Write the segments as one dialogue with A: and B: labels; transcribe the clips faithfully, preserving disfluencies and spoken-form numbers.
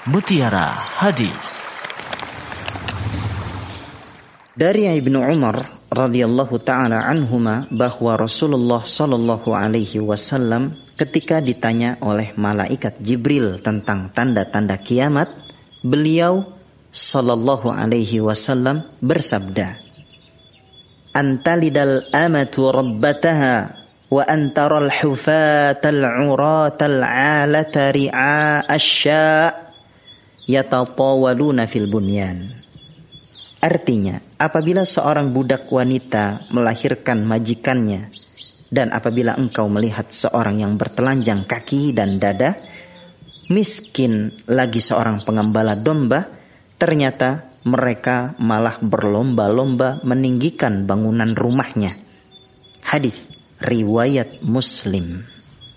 A: Mutiara Hadis.
B: Dari Ibnu Umar radhiyallahu taala anhuma bahwa Rasulullah sallallahu alaihi wasallam ketika ditanya oleh malaikat Jibril tentang tanda-tanda kiamat, beliau sallallahu alaihi wasallam bersabda, "Antalidal amatu rabbataha wa antaral hufatal 'uratal 'alata ri'a asya' yatatawaluna fil bunyan." Artinya, apabila seorang budak wanita melahirkan majikannya, dan apabila engkau melihat seorang yang bertelanjang kaki dan dada, miskin lagi seorang pengembala domba, ternyata mereka malah berlomba-lomba meninggikan bangunan rumahnya. Hadis riwayat Muslim.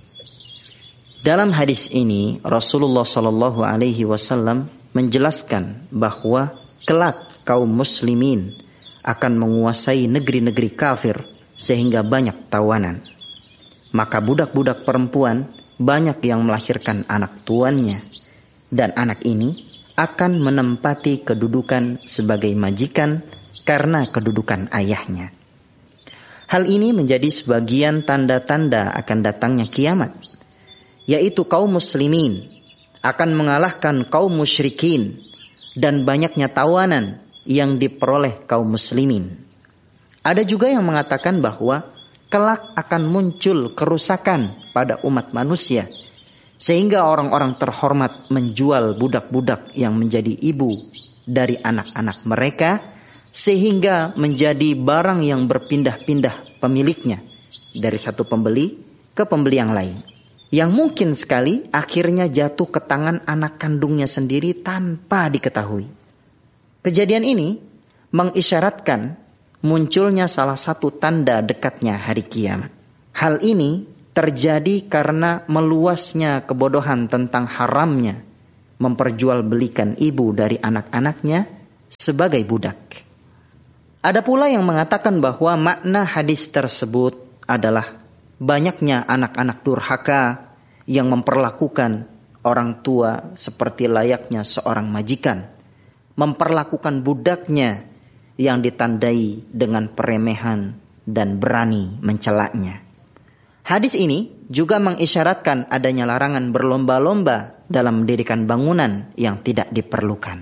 B: Dalam hadis ini, Rasulullah Shallallahu Alaihi Wasallam menjelaskan bahwa kelak kaum muslimin akan menguasai negeri-negeri kafir sehingga banyak tawanan. Maka budak-budak perempuan banyak yang melahirkan anak tuannya, dan anak ini akan menempati kedudukan sebagai majikan karena kedudukan ayahnya. Hal ini menjadi sebagian tanda-tanda akan datangnya kiamat, yaitu kaum muslimin akan mengalahkan kaum musyrikin dan banyaknya tawanan yang diperoleh kaum muslimin. Ada juga yang mengatakan bahwa kelak akan muncul kerusakan pada umat manusia, sehingga orang-orang terhormat menjual budak-budak yang menjadi ibu dari anak-anak mereka, sehingga menjadi barang yang berpindah-pindah pemiliknya dari satu pembeli ke pembeli yang lain, yang mungkin sekali akhirnya jatuh ke tangan anak kandungnya sendiri tanpa diketahui. Kejadian ini mengisyaratkan munculnya salah satu tanda dekatnya hari kiamat. Hal ini terjadi karena meluasnya kebodohan tentang haramnya memperjualbelikan ibu dari anak-anaknya sebagai budak. Ada pula yang mengatakan bahwa makna hadis tersebut adalah banyaknya anak-anak durhaka yang memperlakukan orang tua seperti layaknya seorang majikan, memperlakukan budaknya yang ditandai dengan peremehan dan berani mencelaknya. Hadis ini juga mengisyaratkan adanya larangan berlomba-lomba dalam mendirikan bangunan yang tidak diperlukan.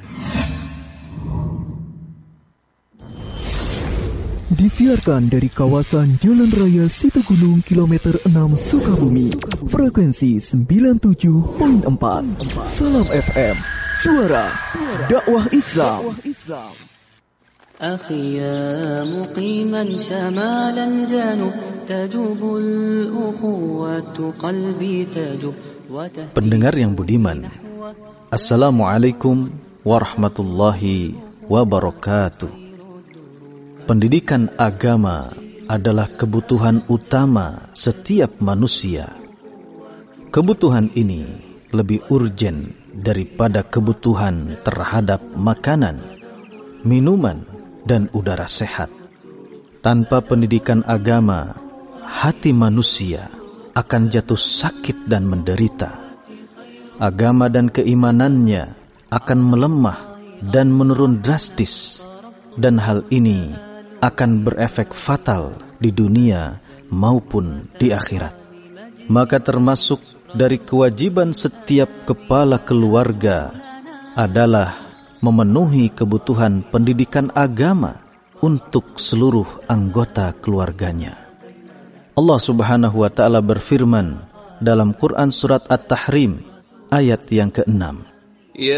C: Disiarkan dari kawasan Jalan Raya Situgunung kilometer enam Sukabumi, frekuensi sembilan puluh tujuh koma empat. Salam F M, suara dakwah Islam.
D: أخي يا مقيما شمال الجنوب تجوب الأخوة قلبي تجوب.
E: Pendengar yang budiman, Assalamualaikum warahmatullahi wabarakatuh. Pendidikan agama adalah kebutuhan utama setiap manusia. Kebutuhan ini lebih urgen daripada kebutuhan terhadap makanan, minuman, dan udara sehat. Tanpa pendidikan agama, hati manusia akan jatuh sakit dan menderita. Agama dan keimanannya akan melemah dan menurun drastis, dan hal ini akan berefek fatal di dunia maupun di akhirat. Maka termasuk dari kewajiban setiap kepala keluarga adalah memenuhi kebutuhan pendidikan agama untuk seluruh anggota keluarganya. Allah Subhanahu wa taala berfirman dalam Quran surat At-Tahrim ayat yang keenam,